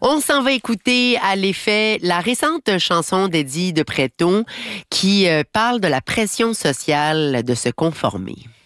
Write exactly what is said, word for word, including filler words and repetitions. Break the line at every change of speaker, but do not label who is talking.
On s'en va écouter à l'effet la récente chanson d'Eddie de Pretto qui euh, parle de la pression sociale de se conformer.